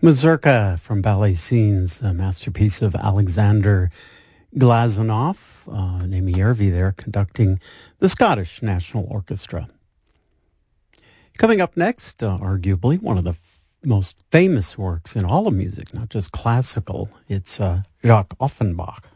Mazurka from Ballet Scenes, a masterpiece of Alexander Glazunov, Amy Yervi there conducting the Scottish National Orchestra. Coming up next, arguably one of the most famous works in all of music, not just classical, it's Jacques Offenbach.